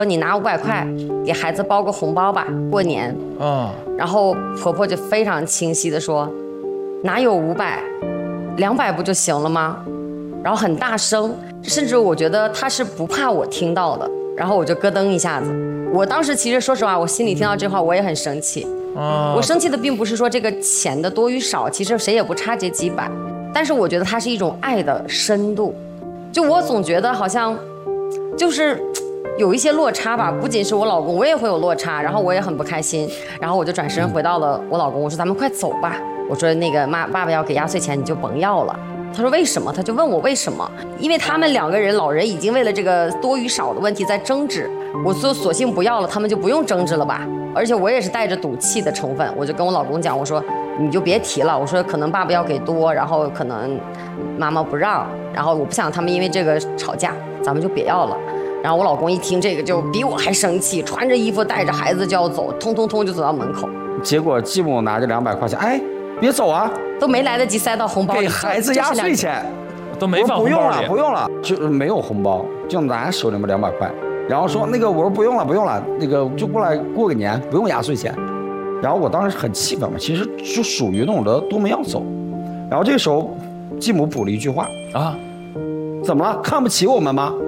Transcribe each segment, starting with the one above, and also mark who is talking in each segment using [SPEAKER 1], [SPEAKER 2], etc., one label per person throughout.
[SPEAKER 1] 说你拿500块给孩子包个红包吧，过年。然后婆婆就非常清晰的说，哪有500，200不就行了吗？然后很大声，甚至我觉得她是不怕我听到的。然后我就咯噔一下子，我当时其实说实话，我心里听到这话我也很生气。我生气的并不是说这个钱的多与少，其实谁也不差这几百，但是我觉得它是一种爱的深度。就我总觉得好像就是有一些落差吧，不仅是我老公，我也会有落差，然后我也很不开心。然后我就转身回到了我老公，我说咱们快走吧，我说那个爸爸要给压岁钱你就甭要了。他说为什么？他就问我为什么？因为他们2个人老人已经为了这个多与少的问题在争执，我就索性不要了，他们就不用争执了吧。而且我也是带着赌气的成分，我就跟我老公讲，我说你就别提了，我说可能爸爸要给多，然后可能妈妈不让，然后我不想他们因为这个吵架，咱们就别要了。然后我老公一听这个就比我还生气，穿着衣服带着孩子就要走，通就走到门口。
[SPEAKER 2] 结果继母拿着200块钱，哎，别走啊，
[SPEAKER 1] 都没来得及塞到红包里，
[SPEAKER 2] 给孩子压岁钱
[SPEAKER 3] 都没放红包里，
[SPEAKER 2] 不用了，就没有红包，就拿手里面200块，然后说那个我说不用了，那个就过来过个年，不用压岁钱。然后我当时很气愤嘛，其实就属于那种的夺门要走。然后这个时候继母补了一句话啊，怎么了？看不起我们吗？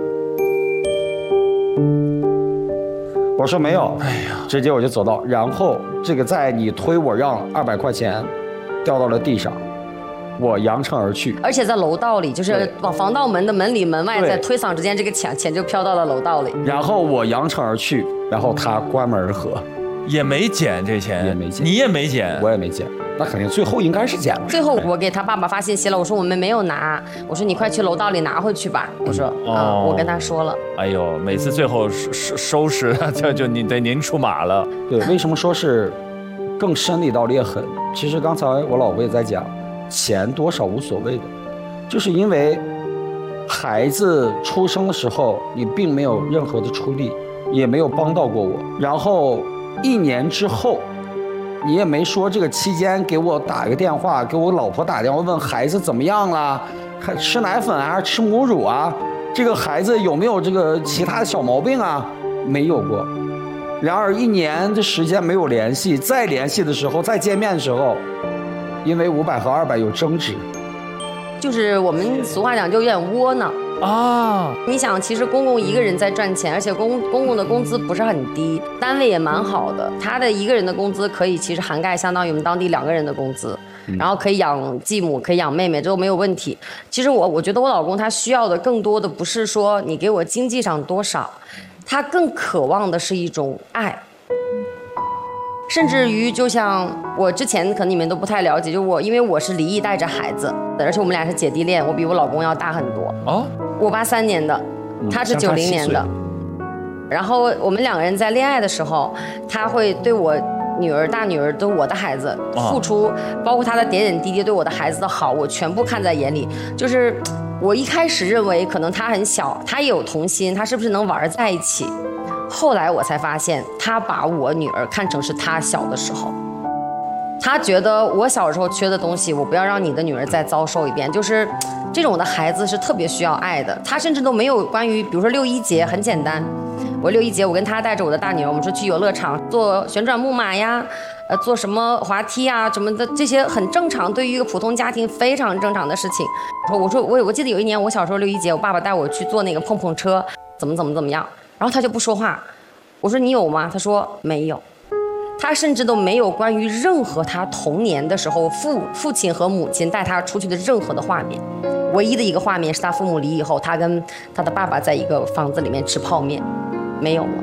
[SPEAKER 2] 我说没有，哎呀，直接我就走到，然后这个在你推我让200块钱掉到了地上，我扬长而去，
[SPEAKER 1] 而且在楼道里，就是往防盗门的门里门外，在推搡之间，这个钱就飘到了楼道里。
[SPEAKER 2] 然后我扬长而去，然后他关门而合，
[SPEAKER 3] 也没捡这钱，
[SPEAKER 2] 也没捡，
[SPEAKER 3] 你也没捡，
[SPEAKER 2] 我也没捡。那肯定最后应该是捡了。
[SPEAKER 1] 最后我给他爸爸发信息了，我说我们没有拿，我说你快去楼道里拿回去吧。我说我跟他说了。
[SPEAKER 3] 哎呦，每次最后收拾就您出马了。
[SPEAKER 2] 对，为什么说是更深的一道裂痕？其实刚才我老婆也在讲，钱多少无所谓的，就是因为孩子出生的时候你并没有任何的出力，也没有帮到过我，然后1年之后。你也没说这个期间给我打个电话，给我老婆打电话问孩子怎么样了，还吃奶粉还是吃母乳啊？这个孩子有没有这个其他的小毛病啊？没有过。然而1年的时间没有联系，再联系的时候，再见面的时候，因为500和200有争执，
[SPEAKER 1] 就是我们俗话讲就有点窝囊。你想，其实公公一个人在赚钱，而且公公的工资不是很低，单位也蛮好的，他的一个人的工资可以其实涵盖相当于我们当地2个人的工资，然后可以养继母，可以养妹妹，这都没有问题。其实我觉得我老公他需要的更多的不是说你给我经济上多少，他更渴望的是一种爱。甚至于就像我之前可能你们都不太了解，就因为我是离异带着孩子，而且我们俩是姐弟恋，我比我老公要大很多。我83年的，他是90年的。然后我们2个人在恋爱的时候，他会对我女儿、大女儿都我的孩子付出，包括他的点点滴滴对我的孩子的好，我全部看在眼里。就是我一开始认为可能他很小，他也有童心，他是不是能玩在一起？后来我才发现，他把我女儿看成是他小的时候，他觉得我小时候缺的东西，我不要让你的女儿再遭受一遍。就是这种的孩子是特别需要爱的，他甚至都没有关于，比如说6·1节很简单，我6·1节我跟他带着我的大女儿，我们说去游乐场坐旋转木马呀，坐什么滑梯啊什么的，这些很正常，对于一个普通家庭非常正常的事情。我记得有一年我小时候6·1节，我爸爸带我去坐那个碰碰车，怎么样。然后他就不说话，我说你有吗？他说没有，他甚至都没有关于任何他童年的时候父亲和母亲带他出去的任何的画面，唯一的一个画面是他父母离以后，他跟他的爸爸在一个房子里面吃泡面，没有了。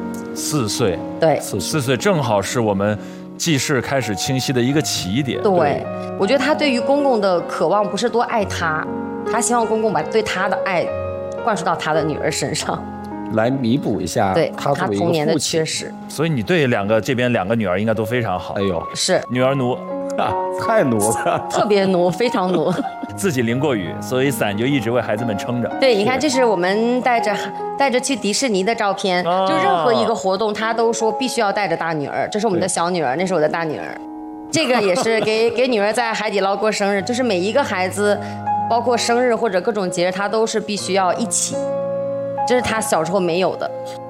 [SPEAKER 3] 4岁，
[SPEAKER 1] 对
[SPEAKER 3] ，4岁正好是我们记事开始清晰的一个起点。
[SPEAKER 1] 对，我觉得他对于公公的渴望不是多爱他，他希望公公把对他的爱灌输到他的女儿身上。
[SPEAKER 2] 来弥补一下他
[SPEAKER 1] 童年的缺失。
[SPEAKER 3] 所以你对这边2个女儿应该都非常好。
[SPEAKER 2] 哎呦，
[SPEAKER 1] 是
[SPEAKER 3] 女儿奴
[SPEAKER 2] 太奴了，
[SPEAKER 1] 特别奴，非常奴。
[SPEAKER 3] 自己淋过雨，所以伞就一直为孩子们撑着。
[SPEAKER 1] 对，你看，这是我们带着去迪士尼的照片，就任何一个活动，他都说必须要带着大女儿。这是我们的小女儿，那是我的大女儿。这个也是给女儿在海底捞过生日，就是每一个孩子，包括生日或者各种节日，他都是必须要一起。这是他小时候没有的。